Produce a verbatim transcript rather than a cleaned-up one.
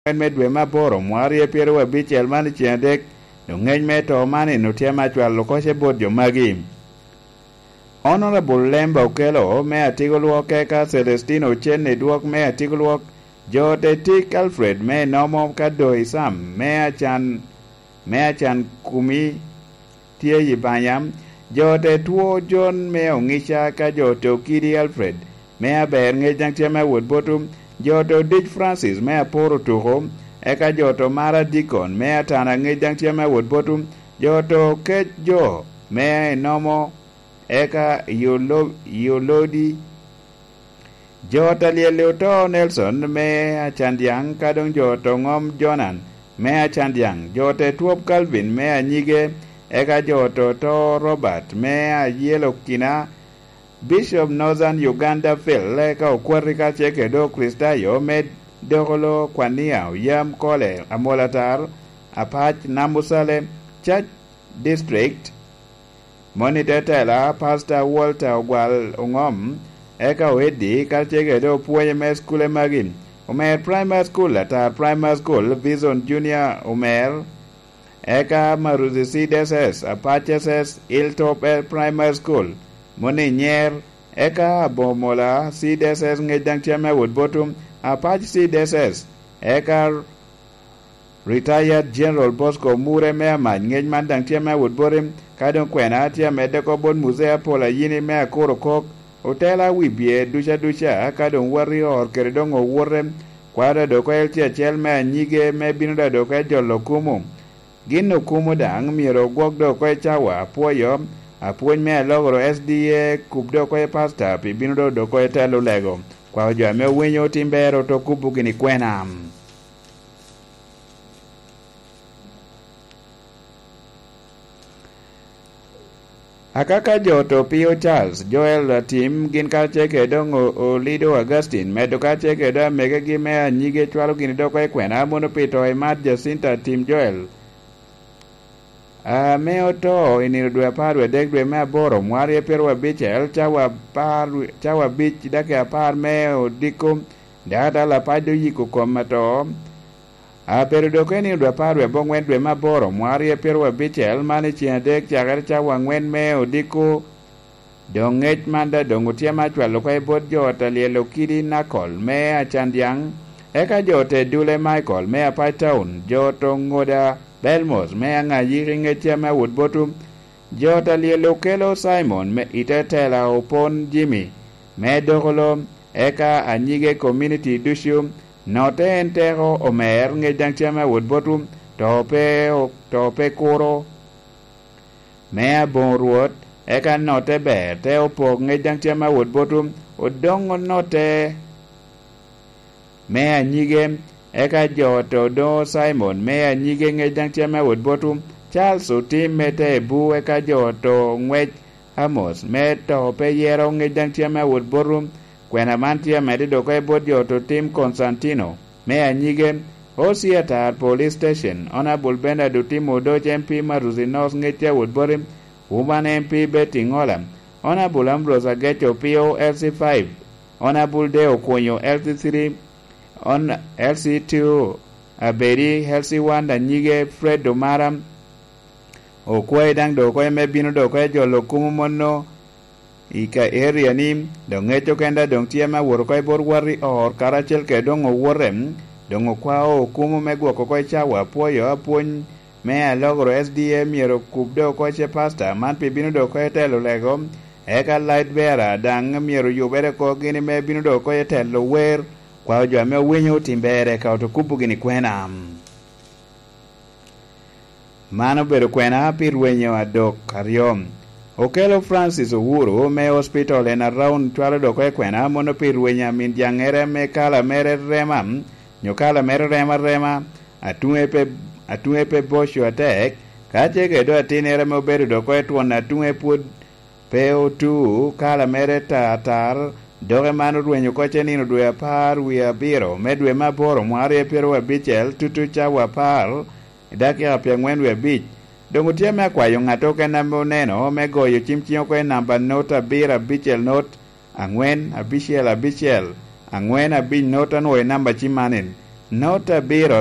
me dwe maboro mwari piero abich man chiendek do ngeny me to mani no tiama chwalo koche bod jo magi. Honorable Lemba Okelo me atigo luoke ka Celestino Chenne duok me atigo luok jo Tetik Alfred me nomo ka do Isam me achan me achan kumi tie yibanyam jo te tuo John me ongisha ka jo Tokidi Alfred me aber ngejang tiama wood botum jo to Dich Francis me aporo tuho eka jo to Mara Dikon me atana ngejang tiama wood botum jo to Kech Jo me nomo eka yolo yolodi jota lieleuto Nelson me achandiang kadong joto ngom Jonan me achandiang jote tuop Calvin me anyige eka joto to Robert me ayelo kina Bishop Northern Uganda Phil eka okwarika cheke do Kristayo me dogolo kwania yam kole amolatar apach Namusale Church District Monitor Tela Pastor Walter Ogwal Ongom eka wedi kalchege do puonye me skule magin Omer Primary School ata Primary School Vision Junior Omer eka Maruzi C D S S Apache S S Hilltop Primary School Moni Nyer eka Bomola C D S S ngejang chama wood bottom Apache C D S S eka Retired General Bosco Mure me amany ngej mandang chama wood bottom kadon kwena tia mede ko bon musea pola yini me akoro kok Otela wibie ducha ducha kadon warrior keredong owurem kwada doko eltia chel me nyige me binuda doko jolo kumu gino kumu dang miro gwok doko chawa apoyo apuony me logro S D A kub doko e pasta pi binudo doko e telo lego kwa jo me winyo timbero to kubu gini kwena. Akaka joto Pio Charles Joel Tim gin kalcheke dongo Olido Augustine medo kalcheke da mege gime nyige chwalo gini doko e kwena mono pito e mat Jacinta Tim Joel a me oto iniro dwe parwe dek dwe me aboro mwari e pero abichel chawa par chawa bich dake apar me odiko data la pado yiko komato a pero doko ni dwe parwe bongwen dwe maboro mwari e pero abichel mani chiendek chagare chawa ngwen me odiko dongech manda dongutia machwalo kwa ibod jota lielo kidi nakol me achandiang eka jote Dule Michael me apai town joto ngoda Belmos me angayiri ngetia me wood bottom jota lielo kelo Simon me itetela opon Jimmy me dogolo eka anyige community dushu note entero Omer ngejang chama wood bottom tope tope koro me abonruot eka note ber te opog ngejang chama wood bottom odongo note me anyige eka joto do Simon me anyige ngejang chama wood bottom Charles Otim mete bu eka joto ngwech Amos me tope yero ngejang chama wood bottom kwena mantia mede doko e bod joto Tim Constantino me anyige Osiatar Police Station Honorable Benda Dutimo Doj M P Maruzi North ngetia wood bottom Woman M P Betty Ngolam Honorable Ambrose Agecho P O L C five Honorable Deo Konyo L C three on L C two Aberi L C one anyige Fred Domaram okwe dang doko e me bino doko e jolo kumu mono ika area nim dong echo kenda dong tiama woro ko bor wari or karachel ke dong worem dong kwa o kumu megwo ko ko chawa poyo apon me alogro S D M yero kubdo ko che pasta man pe bino do ko telo lego eka light bearer dang miero yubere ko gini me bino do ko telo wer kwa jo me winyo timbere ka to kubu gini kwena mano bero kwena pir wenyo adok karyom Okelo Francis Owuru me hospital en around twalo doko e kwena mono pir wenya min jangere me kala mere rema nyokala mere rema rema atue pe atue pe bosho atek kache ke do atinere me obedo doko e tuon atue pud peo tu kala mere tatar doge mano rwenyo koche nino dwe apar wi abiro medwe maboro mwari e pero abichel tutu chawa apar daki apia ngwen wi abich dongo tiame akwayo ng'ato ke namba neno me goyo chimchiyo ko e namba note abira abichel note ang'wen abichiel abichiel ang'wen abich note anwo e namba chimanin nota biro